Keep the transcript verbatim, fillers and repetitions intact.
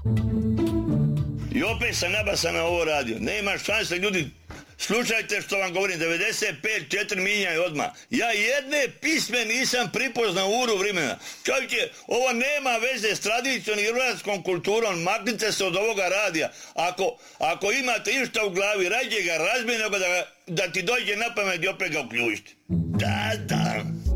I opet sam nabasan na ovo radio. Nema šanse, ljudi, slušajte što vam govorim, devedeset pet četiri minjaj odmah. Ja jedne pisme nisam pripoznao u uru vremena. Čovječe, ovo nema veze s tradicijom i hrvatskom kulturom, maknite se od ovoga radija. Ako, ako imate išta u glavi, rađe ga razbij nego da, da ti dođe na pamet i opet ga uključite. Da, da.